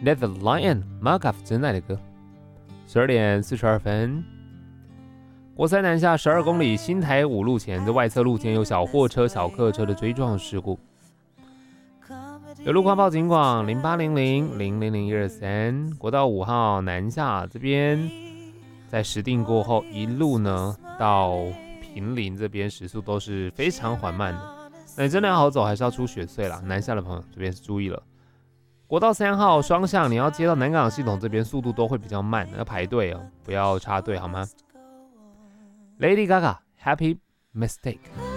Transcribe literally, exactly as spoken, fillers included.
Let the Lion Mark 真爱的歌。十二点四十二分，国三南下十二公里，新台五路前的外侧路前有小货车、小客车的追撞事故。有路况报警广零八零零零零零一二三，国道五号南下这边，在石碇过后一路呢到坪林这边时速都是非常缓慢的。那你真的要好走，还是要出雪隧啦？南下的朋友这边是注意了。国道三号双向，你要接到南港系统这边速度都会比较慢，要排队哦，不要插队好吗？Lady Gaga Happy Mistake。